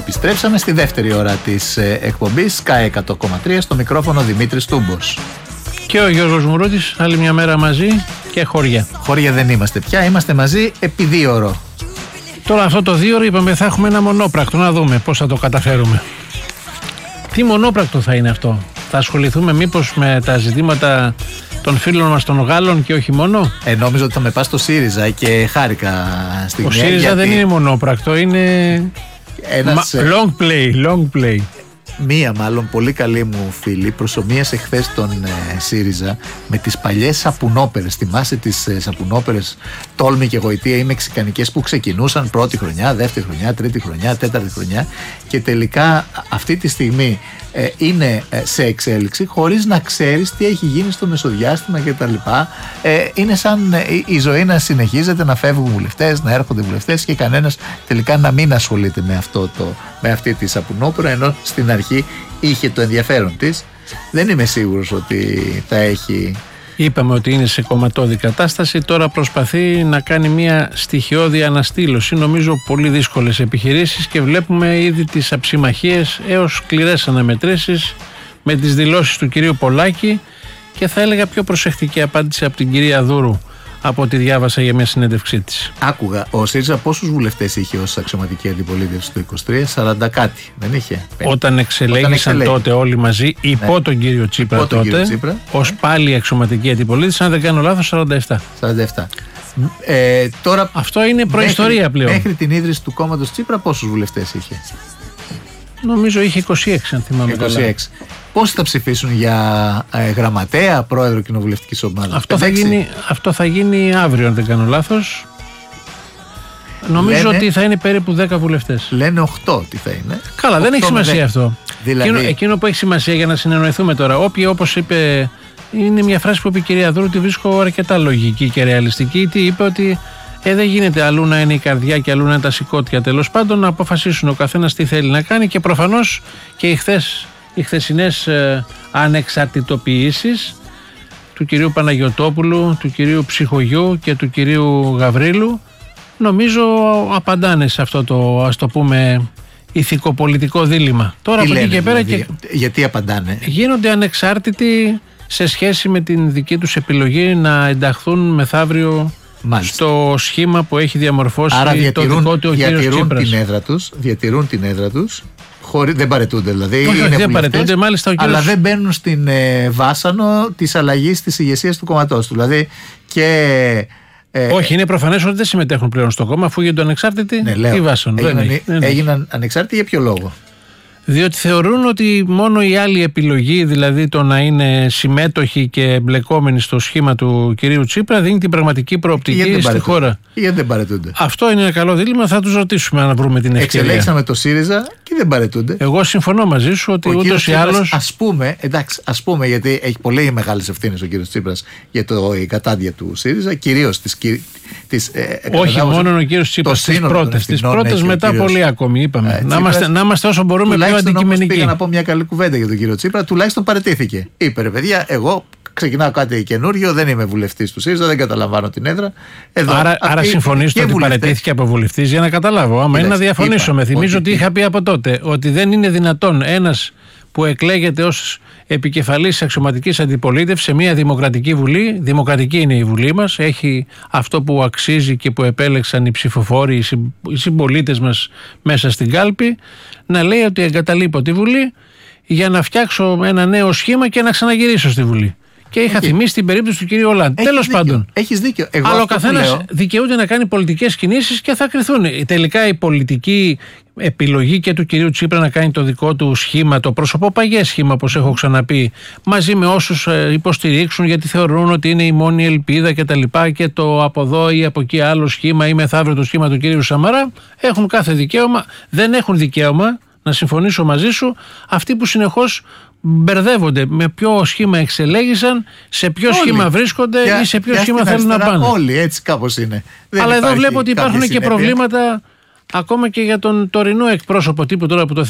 Επιστρέψαμε στη δεύτερη ώρα της εκπομπής Sky 100,3, στο μικρόφωνο Δημήτρης Τούμπος. Και ο Γιώργος Μουρούτης, άλλη μια μέρα μαζί και χώρια. Χώρια δεν είμαστε πια, είμαστε μαζί επί 2 ώρες. Τώρα αυτό το 2 ώρο είπαμε θα έχουμε ένα μονόπρακτο, να δούμε πώς θα το καταφέρουμε. Τι μονόπρακτο θα είναι αυτό? Θα ασχοληθούμε μήπως με τα ζητήματα των φίλων μας των Γάλλων και όχι μόνο? Νόμιζα ότι θα με πας στο ΣΥΡΙΖΑ και χάρηκα στην Ο ΣΥΡΙΖΑ γιατί δεν είναι μονόπρακτο, είναι long play. Μία μάλλον πολύ καλή μου φίλη προσομοίασε χθες τον ΣΥΡΙΖΑ με τις παλιές σαπουνόπερες. Θυμάσαι τις σαπουνόπερες Τόλμη και Γοητεία, οι μεξικανικές που ξεκινούσαν πρώτη χρονιά, δεύτερη χρονιά, τρίτη χρονιά, τέταρτη χρονιά, και τελικά αυτή τη στιγμή είναι σε εξέλιξη χωρίς να ξέρεις τι έχει γίνει στο μεσοδιάστημα κτλ. Είναι σαν η ζωή να συνεχίζεται, να φεύγουν βουλευτές, να έρχονται βουλευτές και κανένας τελικά να μην ασχολείται με αυτή τη σαπουνόπερα, ενώ στην αρχή είχε το ενδιαφέρον της. Δεν είμαι σίγουρος ότι θα έχει. Είπαμε ότι είναι σε κομματώδη κατάσταση, τώρα προσπαθεί να κάνει μια στοιχειώδη αναστήλωση, νομίζω πολύ δύσκολες επιχειρήσεις, και βλέπουμε ήδη τις αψιμαχίες έως σκληρές αναμετρήσεις με τις δηλώσεις του κυρίου Πολάκη και θα έλεγα πιο προσεκτική απάντηση από την κυρία Δούρου από ό,τι διάβασα για μια συνέντευξή της. Άκουγα, ο ΣΥΡΙΖΑ πόσους βουλευτές είχε ως αξιωματική αντιπολίτευση το 23? 40 κάτι, δεν είχε? Όταν εξελέγησαν τότε όλοι μαζί, υπό τον κύριο Τσίπρα τότε, ως πάλι αξιωματική αντιπολίτευση, αν δεν κάνω λάθος, 47. Τώρα, αυτό είναι προϊστορία πλέον. Μέχρι την ίδρυση του κόμματος Τσίπρα πόσους βουλευτές είχε? Νομίζω είχε 26, αν θυμάμαι καλά. Πόσοι θα ψηφίσουν για γραμματέα, πρόεδρο κοινοβουλευτικής ομάδας? Αυτό θα γίνει αύριο, αν δεν κάνω λάθος. Νομίζω ότι θα είναι περίπου 10 βουλευτές. Λένε 8 τι θα είναι. Καλά, δεν έχει σημασία αυτό. Δηλαδή... Εκείνο που έχει σημασία, για να συνεννοηθούμε τώρα, όποιοι, όπως είπε, είναι μια φράση που είπε η κυρία Δούρου, τη βρίσκω αρκετά λογική και ρεαλιστική. Τι είπε? Ότι δεν γίνεται αλλού να είναι η καρδιά και αλλού να είναι τα σηκώτια. Τέλος πάντων, να αποφασίσουν ο καθένας τι θέλει να κάνει, και προφανώς και οι χθεσινές ανεξαρτητοποιήσεις του κυρίου Παναγιωτόπουλου, του κυρίου Ψυχογιού και του κυρίου Γαβρίλου νομίζω απαντάνε σε αυτό το, ας το πούμε, ηθικοπολιτικό δίλημμα. Τώρα από εκεί και πέρα γιατί απαντάνε? Γίνονται ανεξάρτητοι σε σχέση με την δική τους επιλογή να ενταχθούν μεθαύριο στο σχήμα που έχει διαμορφώσει. Άρα το δικό του ο κύριος Τσίπρας. Διατηρούν την έδρα τους. Δεν παραιτούνται δηλαδή. Όχι, δεν παραιτούνται, μάλιστα ο κύριος... Αλλά δεν μπαίνουν στην βάσανο της αλλαγής της ηγεσίας του κομματός του. Δηλαδή και... όχι, είναι προφανές ότι δεν συμμετέχουν πλέον στο κόμμα, αφού γίνονται ανεξάρτητοι. Τι βάσανο. Έγιναν ανεξάρτητοι για ποιο λόγο? Διότι θεωρούν ότι μόνο η άλλη επιλογή, δηλαδή το να είναι συμμέτοχοι και εμπλεκόμενοι στο σχήμα του κυρίου Τσίπρα, δίνει την πραγματική προοπτική στη χώρα. Γιατί δεν παραιτούνται? Αυτό είναι ένα καλό δίλημμα, θα τους ρωτήσουμε αν βρούμε την ευκαιρία. Εξελέξαμε το ΣΥΡΙΖΑ και δεν παραιτούνται. Εγώ συμφωνώ μαζί σου ότι ούτως ή άλλως. Ας πούμε, γιατί έχει πολύ μεγάλες ευθύνες ο κύριος Τσίπρας για η κατάδια του ΣΥΡΙΖΑ, κυρίως όχι μόνο ο κύριος Τσίπρας, τις πρώτες μετά πολύ ακόμη, είπαμε. Να είμαστε όσο μπορούμε πιο αντικειμενικοί. Πήγα να πω μια καλή κουβέντα για τον κύριο Τσίπρα, τουλάχιστον παραιτήθηκε. Είπε, ρε παιδιά, εγώ ξεκινάω κάτι καινούριο, δεν είμαι βουλευτής του ΣΥΡΙΖΑ, δεν καταλαμβάνω την έδρα. Άρα συμφωνήστε ότι παραιτήθηκε από βουλευτής, για να καταλάβω. Άμα είναι να διαφωνήσω, με θυμίζω ότι είχα πει από τότε ότι δεν είναι δυνατόν ένας που εκλέγεται ως επικεφαλής αξιωματικής αντιπολίτευσης σε μια δημοκρατική βουλή, δημοκρατική είναι η βουλή μας, έχει αυτό που αξίζει και που επέλεξαν οι ψηφοφόροι, οι συμπολίτες μας μέσα στην κάλπη, να λέει ότι εγκαταλείπω τη Βουλή για να φτιάξω ένα νέο σχήμα και να ξαναγυρίσω στη Βουλή. Και είχα θυμίσει την περίπτωση του κυρίου Ολάντ. Τέλος πάντων. Έχεις δίκιο. Αλλά ο καθένας δικαιούται να κάνει πολιτικές κινήσεις και θα κριθούν. Τελικά η πολιτική επιλογή και του κυρίου Τσίπρα να κάνει το δικό του σχήμα, το προσωποπαγές σχήμα, όπως έχω ξαναπεί, μαζί με όσους υποστηρίξουν γιατί θεωρούν ότι είναι η μόνη ελπίδα κτλ. Και το από εδώ ή από εκεί άλλο σχήμα ή μεθαύριο το σχήμα του κυρίου Σαμαρά, έχουν κάθε δικαίωμα. Δεν έχουν δικαίωμα, να συμφωνήσω μαζί σου, αυτοί που συνεχώς μπερδεύονται με ποιο σχήμα εξελέγησαν, σε ποιο σχήμα βρίσκονται ή σε ποιο σχήμα θέλουν να πάνε. Όλοι έτσι κάπως είναι. Αλλά εδώ βλέπω ότι υπάρχουν και προβλήματα ακόμα και για τον τωρινό εκπρόσωπο τύπου τώρα που το